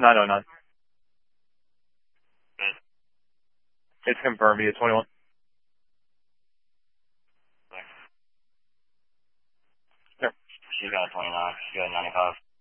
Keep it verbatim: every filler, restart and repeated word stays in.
nine oh nine. Good. It's confirmed via twenty-one. Thanks. Sure. She got twenty-nine. She got ninety-five.